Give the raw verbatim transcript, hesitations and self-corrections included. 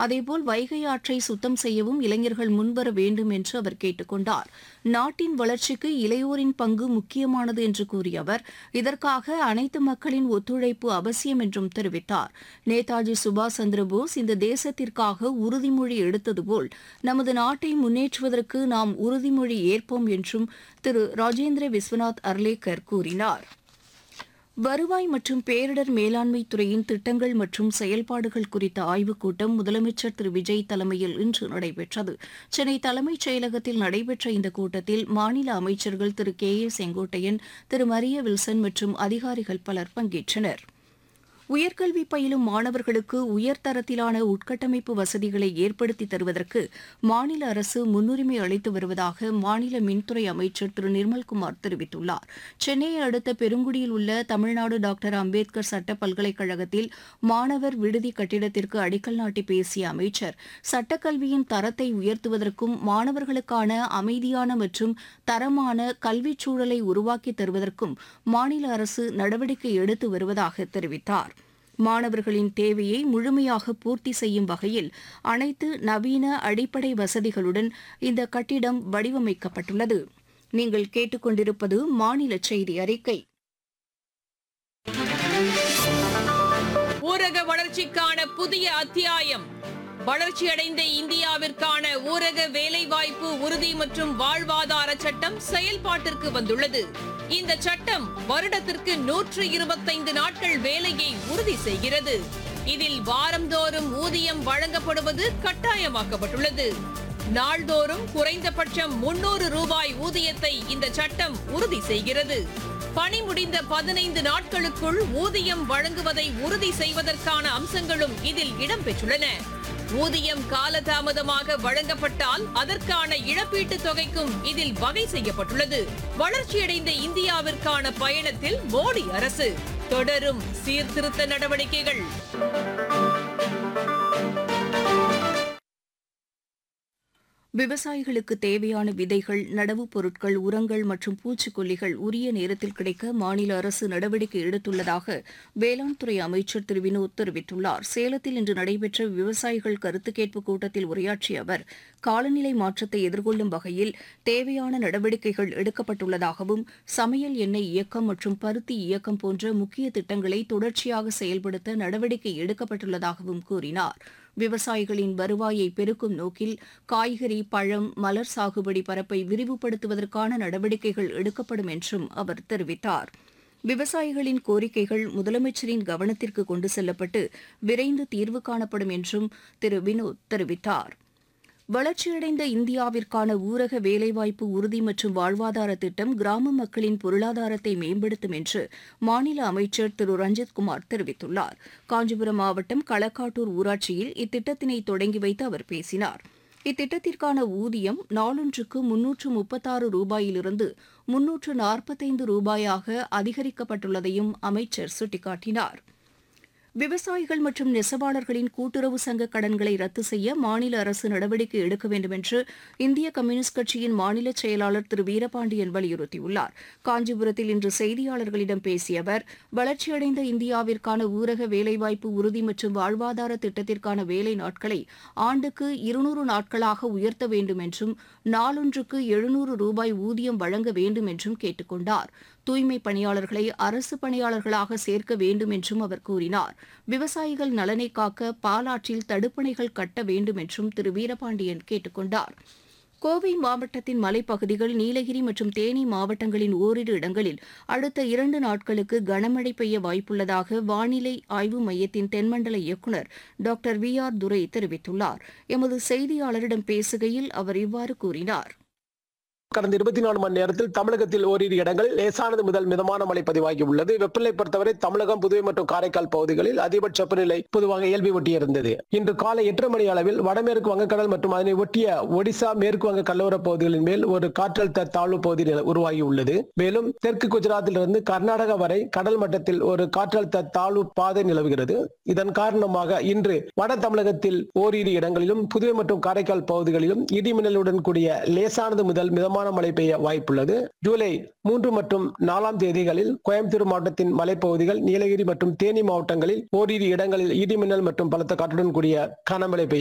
அதேபோல் வைகை ஆற்றை சுத்தம் செய்யவும் இளைஞர்கள் முன்வர வேண்டும் என்று அவர் கேட்டுக் கொண்டார். நாட்டின் வளர்ச்சிக்கு இளையோரின் பங்கு முக்கியமானது என்று கூறிய அவர் இதற்காக அனைத்து மக்களின் ஒத்துழைப்பு அவசியம் என்றும் தெரிவித்தார். நேதாஜி சுபாஷ் சந்திரபோஸ் இந்த தேசத்திற்காக உறுதிமொழி எடுத்தது போல் நமது நாட்டை முன்னேற்றுவதற்கு நாம் உறுதிமொழி ஏற்போம் என்றும் திரு ராஜேந்திர விஸ்வநாத் அர்லேக்கர் கூறினார். வருவாய் மற்றும் பேரிடர் மேலாண்மை துறையின் திட்டங்கள் மற்றும் செயல்பாடுகள் குறித்த ஆய்வுக் கூட்டம் முதலமைச்சர் திரு விஜய் தலைமையில் இன்று நடைபெற்றது. சென்னை தலைமைச் செயலகத்தில் நடைபெற்ற இந்த கூட்டத்தில் மாநில அமைச்சர்கள் திரு K A Sengottaiyan, Thiru Maria Wilson மற்றும் அதிகாரிகள் பலர் பங்கேற்றனர். உயர்கல்வி பயிலும் மாணவர்களுக்கு உயர்தரத்திலான உட்கட்டமைப்பு வசதிகளை ஏற்படுத்தி தருவதற்கு மாநில அரசு முன்னுரிமை அளித்து வருவதாக மாநில மின்துறை அமைச்சர் திரு நிர்மல்குமார் தெரிவித்துள்ளார். சென்னையை அடுத்த பெருங்குடியில் உள்ள தமிழ்நாடு டாக்டர் அம்பேத்கர் சட்ட பல்கலைக்கழகத்தில் மாணவர் விடுதி கட்டிடத்திற்கு அடிக்கல் நாட்டி பேசிய அமைச்சர், சட்டக்கல்வியின் தரத்தை உயர்த்துவதற்கும் மாணவர்களுக்கான அமைதியான மற்றும் தரமான கல்விச் சூழலை உருவாக்கி தருவதற்கும் மாநில அரசு நடவடிக்கை எடுத்து வருவதாக தெரிவித்தார். மாணவர்களின் தேவையை முழுமையாக பூர்த்தி செய்யும் வகையில் அனைத்து நவீன அடிப்படை வசதிகளுடன் இந்த கட்டிடம் வடிவமைக்கப்பட்டுள்ளது. நீங்கள் கேட்டுக்கொண்டிருப்பது மாநில செய்தி அறிக்கை. ஊரக வளர்ச்சிக்கான புதிய அத்தியாயம். வளர்ச்சியடைந்த இந்தியாவிற்கான ஊரக வேலைவாய்ப்பு உறுதி மற்றும் வாழ்வாதார சட்டம் செயல்பாட்டிற்கு வந்துள்ளது. இந்த சட்டம் வருடத்திற்கு நூற்று இருபத்தைந்து நாட்கள் வேலையை உறுதி செய்கிறது. இதில் வாரந்தோறும் ஊதியம் வழங்கப்படுவது கட்டாயமாக்கப்பட்டுள்ளது. நாள்தோறும் குறைந்தபட்சம் முன்னூறு ரூபாய் ஊதியத்தை இந்த சட்டம் உறுதி செய்கிறது. பணி முடிந்த பதினைந்து நாட்களுக்குள் ஊதியம் வழங்குவதை உறுதி செய்வதற்கான அம்சங்களும் இதில் இடம்பெற்றுள்ளன. ஊதியம் காலதாமதமாக வழங்கப்பட்டால் அதற்கான இழப்பீட்டுத் தொகைக்கும் இதில் வகை செய்யப்பட்டுள்ளது. வளர்ச்சியடைந்த இந்தியாவிற்கான பயணத்தில் மோடி அரசு தொடரும் சீர்திருத்த நடவடிக்கைகள். விவசாயிகளுக்கு தேவையான விதைகள், நடவுப் பொருட்கள், உரங்கள் மற்றும் பூச்சிக்கொல்லிகள் உரிய நேரத்தில் கிடைக்க மாநில அரசு நடவடிக்கை எடுத்துள்ளதாக வேளாண் துறை அமைச்சர் திரு வினோத் தெரிவித்துள்ளார். சேலத்தில் இன்று நடைபெற்ற விவசாயிகள் கருத்து கேட்பு கூட்டத்தில் உரையாற்றிய அவர், காலநிலை மாற்றத்தை எதிர்கொள்ளும் வகையில் தேவையான நடவடிக்கைகள் எடுக்கப்பட்டுள்ளதாகவும் சமையல் எண்ணெய் இயக்கம் மற்றும் பருத்தி இயக்கம் போன்ற முக்கிய திட்டங்களை தொடர்ச்சியாக செயல்படுத்த நடவடிக்கை எடுக்கப்பட்டுள்ளதாகவும் கூறினார். விவசாயிகளின் வருவாயை பெருக்கும் நோக்கில் காய்கறி, பழம், மலர் சாகுபடி பரப்பை விரிவுபடுத்துவதற்கான நடவடிக்கைகள் எடுக்கப்படும் என்றும் அவர் தெரிவித்தார். விவசாயிகளின் கோரிக்கைகள் முதலமைச்சரின் கவனத்திற்கு கொண்டு செல்லப்பட்டு விரைந்து தீர்வு காணப்படும் என்றும் திரு வினோத் தெரிவித்தார். வளர்ச்சியடைந்த இந்தியாவிற்கான ஊரக வேலைவாய்ப்பு உறுதி மற்றும் வாழ்வாதார திட்டம் கிராம மக்களின் பொருளாதாரத்தை மேம்படுத்தும் என்று மாநில அமைச்சர் திரு ரஞ்சித்குமார் தெரிவித்துள்ளார். காஞ்சிபுரம் மாவட்டம் களக்காட்டூர் ஊராட்சியில் இத்திட்டத்தினை தொடங்கி வைத்து அவர் பேசினார். இத்திட்டத்திற்கான ஊதியம் நாளொன்றுக்கு முன்னூற்று முப்பத்தாறு ரூபாயிலிருந்து முன்னூற்று நாற்பத்தைந்து ரூபாயாக அதிகரிக்கப்பட்டுள்ளதையும் அமைச்சர் சுட்டிக்காட்டினார். விவசாயிகள் மற்றும் நெசவாளர்களின் கூட்டுறவு சங்க கடன்களை ரத்து செய்ய மாநில அரசு நடவடிக்கை எடுக்க வேண்டும் என்று இந்திய கம்யூனிஸ்ட் கட்சியின் மாநில செயலாளர் திரு வீரபாண்டியன் வலியுறுத்தியுள்ளார். காஞ்சிபுரத்தில் இன்று செய்தியாளர்களிடம் பேசிய அவர், வளர்ச்சியடைந்த இந்தியாவிற்கான ஊரக வேலைவாய்ப்பு உறுதி மற்றும் வாழ்வாதார திட்டத்திற்கான வேலை நாட்களை ஆண்டுக்கு இருநூறு நாட்களாக உயர்த்த வேண்டும் என்றும் நாளொன்றுக்கு எழுநூறு ரூபாய் ஊதியம் வழங்க வேண்டும் என்றும் கேட்டுக் கொண்டார். தூய்மை பணியாளர்களை அரசு பணியாளர்களாக சேர்க்க வேண்டும் என்றும் அவர் கூறினார். விவசாயிகள் நலனை காக்க பாலாற்றில் தடுப்பணைகள் கட்ட வேண்டும் என்றும் திரு வீரபாண்டியன் கேட்டுக் கொண்டார். கோவை மாவட்டத்தின் மலைப்பகுதிகள், நீலகிரி மற்றும் தேனி மாவட்டங்களின் ஓரிரு இடங்களில் அடுத்த இரண்டு நாட்களுக்கு கனமழை பெய்ய வாய்ப்புள்ளதாக வானிலை ஆய்வு மையத்தின் தென்மண்டல இயக்குநர் டாக்டர் வி ஆர் துரை தெரிவித்துள்ளார். எமது செய்தியாளரிடம் பேசுகையில் அவர் இவ்வாறு கூறினார். கடந்த இருபத்தி நாலு மணி நேரத்தில் தமிழகத்தில் ஓரிரு இடங்களில் லேசானது முதல் மிதமான மழை பதிவாகி உள்ளது. வெப்பநிலை பொறுத்தவரை தமிழகம், புதுவை மற்றும் காரைக்கால் பகுதிகளில் அதிகபட்ச வெப்பநிலை பொதுவாக இயல்பை ஒட்டியிருந்தது. இன்று காலை எட்டு மணி அளவில் வடமேற்கு வங்கக்கடல் மற்றும் அதனை ஒட்டிய ஒடிசா, மேற்கு வங்க கடலோர பகுதிகளின் மேல் ஒரு காற்றழுத்த தாழ்வு பகுதி உருவாகி உள்ளது. மேலும் தெற்கு குஜராத்திலிருந்து கர்நாடகா வரை கடல் மட்டத்தில் ஒரு காற்றழுத்த தாழ்வு பாதை நிலவுகிறது. இதன் காரணமாக இன்று வட தமிழகத்தில் ஓரிரு இடங்களிலும், புதுவை மற்றும் காரைக்கால் பகுதிகளிலும் இடிமின்னலுடன் கூடிய லேசானது முதல் மிதமான மழை பெய்ய வாய்ப்புள்ளது. ஜூலை மூன்று மற்றும் நாலாம் தேதிகளில் கோயம்புத்தூர் மாவட்டத்தின் மலைப்பகுதிகள், நீலகிரி மற்றும் தேனி மாவட்டங்களில் ஓரிரு இடங்களில் இடிமின்னல் மற்றும் பலத்த காற்றுடன் கூடிய கனமழை பெய்யும்.